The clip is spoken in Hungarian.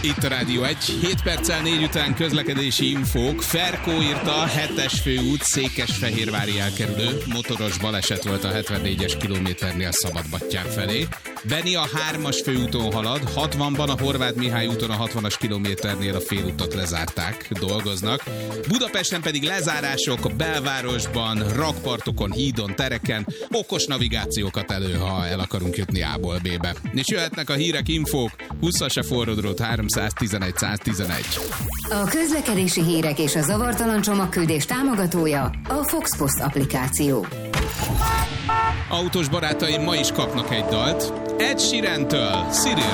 Itt a Rádió 1, 7 perccel 4 után közlekedési infók. Ferkó írta, 7-es főút Székesfehérvári elkerülő. Motoros baleset volt a 74-es kilométernél Szabadbattyán felé. Beni a 3-as főúton halad, 60-ban a Horváth Mihály úton a 60-as kilométernél a félutat lezárták, dolgoznak. Budapesten pedig lezárások a belvárosban, rakpartokon, hídon, tereken, okos navigációkat elő, ha el akarunk jutni A-ból B-be. És jöhetnek a hírek, infók, 20-as a forrodrót 311 111. A közlekedési hírek és a zavartalan csomagküldés támogatója a Fox Post applikáció. Autós barátaim ma is kapnak egy dalt. Ed Sheerantől, Cyril.